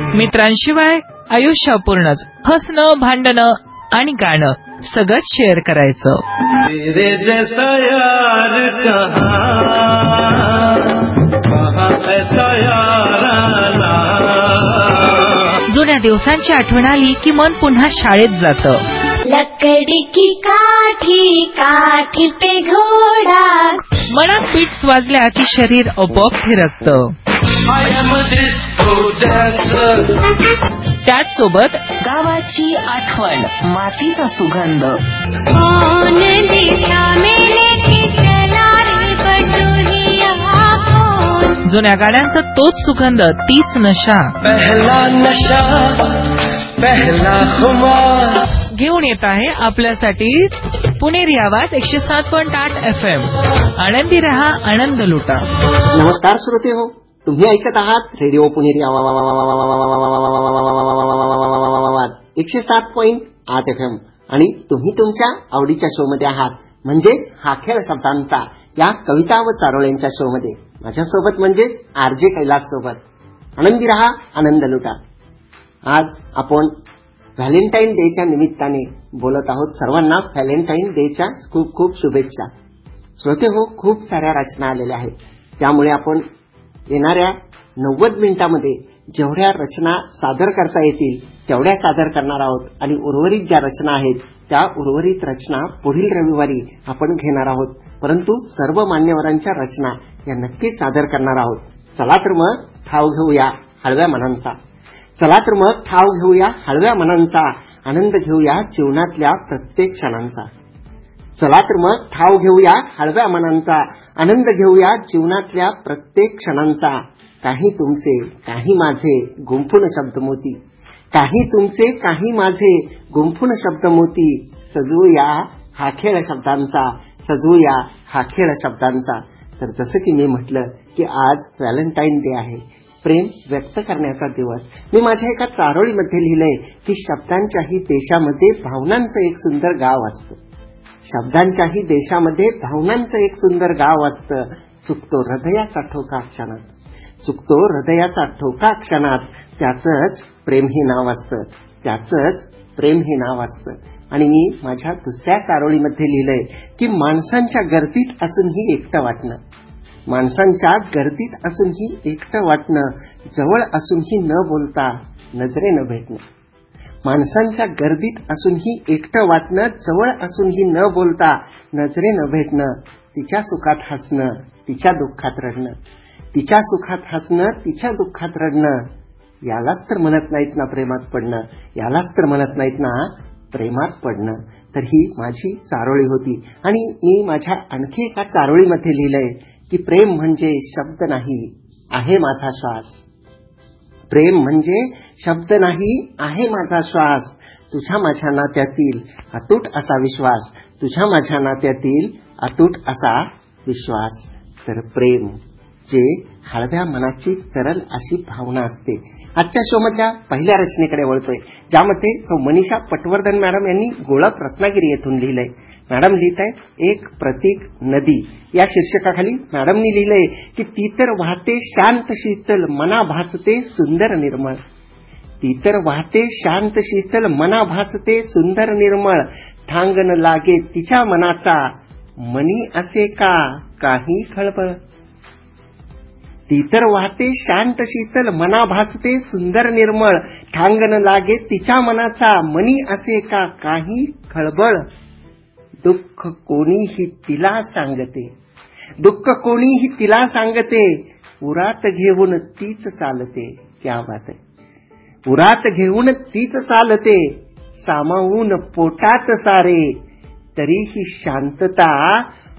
मित्रांशिवाय आयुष्य अपूर्णच. हसणं, भांडणं आणि गाणं सगळंच शेअर करायचं. तेरे जैसा यार कहाँ ऐसा यार आना. जुन्या दिवसांची आठवण आली की मन पुन्हा शाळेत जातं. लकड़ी की काठी काठी पे घोडा. मनात बीट्स वाजल्या की शरीर आपोआप फिरकतं. त्याच सोबत गावाची आठवण, मातीचा सुगंध. जुन्या गाड्यांचा तोच सुगंध, तीच नशा. पहला नशा पहला खुमार घेऊन येत आहे आपल्यासाठी पुणेरी आवाज 107.8 FM. आनंदी रहा, आनंद लुटा. नमस्कार श्रोते हो, तुम्ही ऐकत आहात रेडिओ पुणेरी आवाज 107.8 FM आणि तुम्ही तुमच्या आवडीच्या शो मध्ये आहात, म्हणजे हा खेळ शब्दांचा या कविता व चारोळ्यांच्या शो मध्ये. माझ्यासोबत म्हणजेच आरजे कैलास सोबत. आनंदी रहा, आनंद लुटा. आज आपण व्हॅलेंटाईन डेच्या निमित्ताने बोलत आहोत. सर्वांना व्हॅलेंटाईन डेच्या खूप खूप शुभेच्छा. श्रोते हो, खूप साऱ्या रचना आलेल्या आहेत, त्यामुळे आपण येणाऱ्या 90 मिनिटांमध्ये जेवढ्या रचना सादर करता येतील तेवढ्या सादर करणार आहोत आणि उर्वरित ज्या रचना आहेत त्या उर्वरित रचना पुढील रविवारी आपण घेणार आहोत. परंतु सर्व मान्यवरांच्या रचना या नक्कीच सादर करणार आहोत. चला तर मग ठाव घेऊया हळव्या मनांचा. चला तर मग ठाव घेऊया हळव्या मनांचा, आनंद घेऊया जीवनातल्या प्रत्येक क्षणांचा. चला तर मग ठाव घेऊया हळव्या मनांचा, आनंद घेऊया जीवनातल्या प्रत्येक क्षणांचा. काही तुमचे काही माझे गुंफून शब्दमोती. काही तुमचे काही माझे गुंफून शब्दमोती. सजवूया हा खेळ शब्दांचा, सजवूया हा खेळ शब्दांचा. तर जसं की मी म्हटलं की आज व्हॅलेंटाईन डे आहे, प्रेम व्यक्त करण्याचा दिवस. मी माझ्या एका चारोळीमध्ये लिहिलंय की शब्दांच्याही देशामध्ये भावनांचं एक सुंदर गाव असतं. शब्दांच्याही देशामध्ये भावनांचं एक सुंदर गाव असतं. चुकतो हृदयाचा ठोका क्षणात, चुकतो हृदयाचा ठोका क्षणात. त्याचंच प्रेम हे नाव असतं, त्याचंच प्रेम हे नाव असतं. आणि मी माझ्या दुसऱ्या चारोळीमध्ये लिहिलंय की माणसांच्या गर्दीत असूनही एकटं वाटणं, माणसांच्या गर्दीत असूनही एकटं वाटणं, जवळ असूनही न बोलता नजरेनं भेटणं. माणसांच्या गर्दीत असूनही एकटं वाटणं, जवळ असूनही न बोलता नजरेनं भेटणं. तिच्या सुखात हसणं, तिच्या दुःखात रडणं, तिच्या सुखात हसणं, तिच्या दुःखात रडणं. यालाच तर म्हणत नाहीत ना प्रेमात पडणं, यालाच तर म्हणत नाहीत ना प्रेमात पडणं. तर ही माझी चारोळी होती. आणि मी माझ्या आणखी एका चारोळीमध्ये लिहिलंय की प्रेम म्हणजे शब्द नाही, आहे माझा श्वास. प्रेम म्हणजे शब्द नाही, आहे माझा श्वास. तुझ्या माझ्या नात्यातील अतूट असा विश्वास, तुझ्या माझ्या नात्यातील अतूट असा विश्वास. तर प्रेम जे हळव्या मनाची तरल अशी भावना असते. आजच्या शो मधल्या पहिल्या रचनेकडे वळतोय, ज्यामध्ये मनीषा पटवर्धन मॅडम यांनी गोळप रत्नागिरी येथून लिहिलंय. मॅडम लिहित आहेत एक प्रतीक नदी या शीर्षकाखाली. मॅडमनी लिहिलंय की ती तर वाहते शांत शीतल, मना भासते सुंदर निर्मळ. ती तर वाहते शांत शीतल, मना भासते सुंदर निर्मळ. ठांगण लागे तिच्या मनाचा, मनी असे का काही खळबळ. ती तर वाहते शांत शीतल, मना भासते सुंदर निर्मळ. ठांगण लागे तिच्या मनाचा, मनी असे का काही खळबळ. दुःख कोणीही तिला सांगते, दुःख कोणीही तिला सांगते. उरात घेऊन तीच चालते. क्या बात आहे. उरात घेऊन तीच चालते. सामावून पोटात सारे, तरीही शांतता